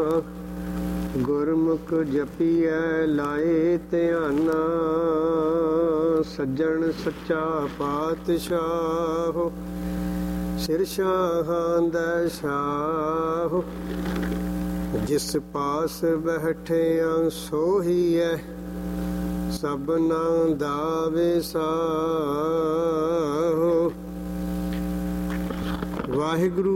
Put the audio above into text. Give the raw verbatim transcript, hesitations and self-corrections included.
ਗੁਰਮੁਖ ਜਪੀਐ ਲਾਏ ਧਿਆਨਾ, ਸੱਜਣ ਸੱਚਾ ਪਾਤਸ਼ਾਹ ਸਿਰ ਸ਼ਾਹਾਂ ਦਾ ਸ਼ਾਹ। ਜਿਸ ਪਾਸ ਬੈਠਿਆ ਸੋਹੀਐ ਸਭਨਾ ਦਾ ਵਿਸਾਹੋ। ਵਾਹਿਗੁਰੂ